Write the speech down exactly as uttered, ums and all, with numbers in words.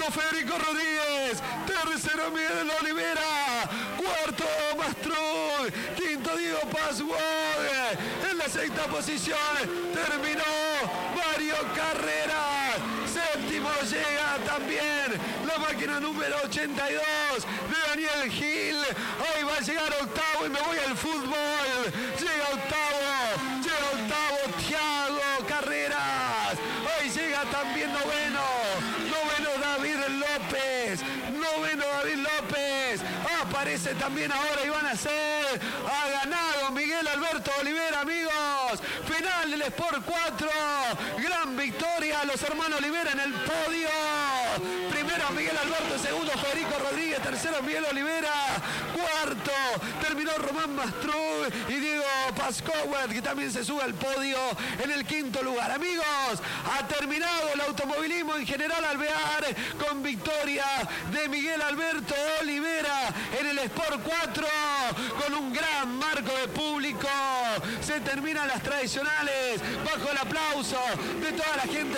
Federico Rodríguez. Tercero, Miguel Olivera. Cuarto, Mastruz. Quinto, Diego Password. En la sexta posición terminó Mario Carreras. Séptimo llega también la máquina número ochenta y dos de Daniel Gil. Hoy va a llegar octavo y me voy al fútbol. Llega octavo, llega octavo Thiago Carreras. Hoy llega también noveno, noveno David López, noveno David López. Aparece también ahora Iván Acer. Ha ganado Miguel Alberto Olivera, amigos. Final del Sport cuatro. Gran victoria a los hermanos Olivera en el podio. Primero Miguel Alberto, segundo Federico Rodríguez, tercero Miguel Olivera, cuarto terminó Román Mastruz y Diego Password, que también se sube al podio en el quinto lugar. Amigos, ha terminado el automovilismo en General Alvear con victoria de Miguel Alberto Olivera en el Sport cuatro con un gran marco de público. Se terminan las tradicionales bajo el aplauso de toda la gente